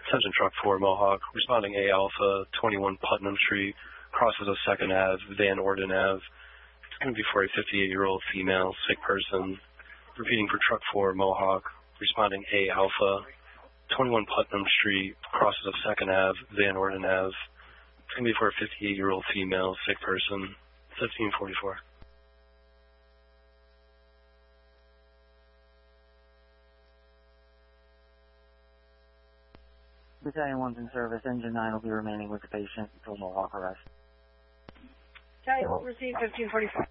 Attention Truck 4 Mohawk, responding A Alpha, 21 Putnam Street, crosses of 2nd Ave, Van Orden Ave. It's going to be for a 58-year-old female, sick person. Repeating for Truck 4 Mohawk, responding A Alpha, 21 Putnam Street, crosses of 2nd Ave, Van Orden Ave. It's going to be for a 58-year-old female, sick person, 1544. Battalion 1's in service. Engine 9 will be remaining with the patient until Mohawk arrest. Battalion will receive 1544.